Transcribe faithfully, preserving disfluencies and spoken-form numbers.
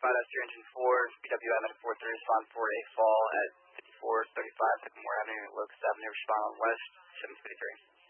five S three engine four, B W M at four three, respond for a fall at fifty-four thirty-five Sycamore Avenue, Locust Avenue, respond on west, seven fifty-three.